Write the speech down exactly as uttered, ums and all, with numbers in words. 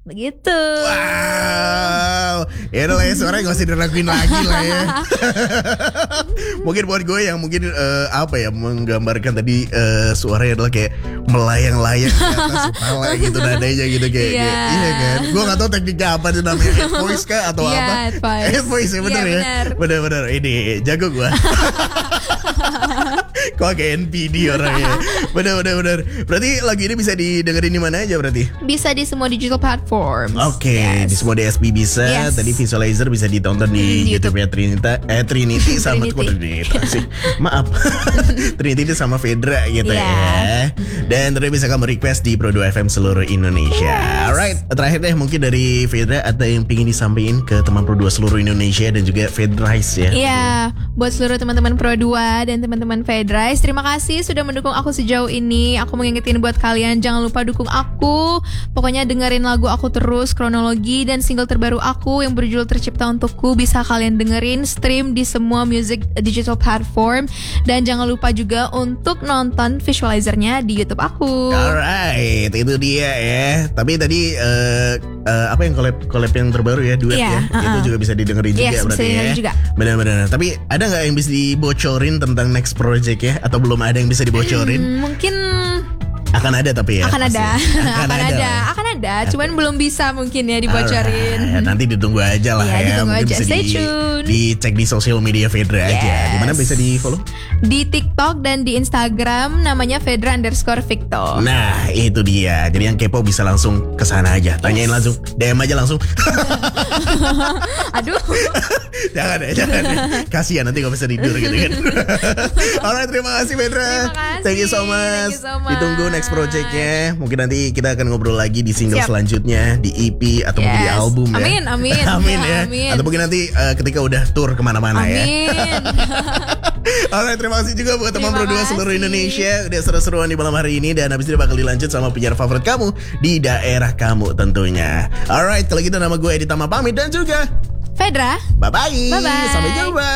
Begitu. Wow. Ya udah lah ya, suaranya gak usah diraguin lagi lah ya. Mungkin buat gue yang mungkin uh, apa ya, menggambarkan tadi uh, suaranya adalah kayak melayang-layang di atas kepala gitu nadanya gitu kayak, yeah. kayak iya kan. Gue gak tahu tekniknya apa itu namanya, head voice kah atau yeah, apa? Head voice. Head voice ya bener yeah, ya. Bener-bener ini jago gue. Kok kayak N P D orangnya. Bener-bener bener. Berarti lagu ini bisa didengerin di mana aja berarti? Bisa di semua digital platform. Oke, okay, yes. Di semua D S P bisa. Yes. Tadi Visualizer bisa ditonton di, di YouTube ya Trinita, eh Trinity sama Trinity sih. Maaf. Trinity itu sama Fedra gitu yeah. ya. Dan terus bisa kamu request di Pro dua F M seluruh Indonesia. Yes. Alright, terakhir deh mungkin dari Fedra ada yang pingin disampaikan ke teman Pro dua seluruh Indonesia dan juga Fedrice ya. Iya, yeah. buat seluruh teman-teman Pro dua dan teman-teman Fedrice, terima kasih sudah mendukung aku sejauh ini. Aku mau ngingetin buat kalian, jangan lupa dukung aku. Pokoknya dengerin lagu aku terus, Kronologi dan single terbaru aku yang berjudul Tercipta Untukku bisa kalian dengerin, stream di semua music digital platform. Dan jangan lupa juga untuk nonton visualizernya di YouTube aku. Alright, itu dia ya. Tapi tadi uh, uh, apa yang collab collab yang terbaru ya, duet yeah, ya, uh-uh. itu juga bisa didengerin juga yes, berarti ya. Juga. Benar-benar. Tapi ada nggak yang bisa dibocorin tentang next project ya? Atau belum ada yang bisa dibocorin? Hmm, mungkin akan ada tapi ya. Akan ada. Akan, akan ada. ada. Akan ada. Cuman belum bisa mungkin ya dibocorin. Alright, nanti ditunggu aja lah ya. ya. Ditunggu mungkin aja. bisa Stay di, tune. Dicek di sosial media Fedra yes. aja. Di mana bisa di follow? Di TikTok dan di Instagram namanya Fedra underscore Victo. Nah itu dia. Jadi yang kepo bisa langsung kesana aja. Tanyain yes. langsung. D M aja langsung. Aduh. Jangan ya, jangan ya. Kasian nanti gak bisa tidur gitu kan. Alright, terima kasih Fedra. Terima kasih. Thank you so much. You so much. Ditunggu next projectnya. Mungkin nanti kita akan ngobrol lagi di single Siap. selanjutnya, di E P atau yes. mungkin di album ya. Amin, amin. Amin ya. Amin. Atau mungkin nanti uh, ketika udah tour kemana-mana amin. ya. Alright, terima kasih juga buat teman Pro dua seluruh Indonesia. Udah seru-seruan di malam hari ini. Dan habis ini bakal dilanjut sama penyiar favorit kamu di daerah kamu tentunya. Alright, kalau gitu nama gue Edi Tama pamit dan juga Fedra. Bye-bye. Bye-bye. Sampai jumpa.